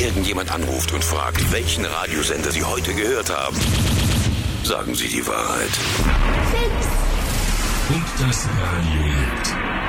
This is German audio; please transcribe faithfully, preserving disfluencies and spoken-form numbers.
irgendjemand anruft und fragt, welchen Radiosender Sie heute gehört haben, sagen Sie die Wahrheit. Und das Radio lebt.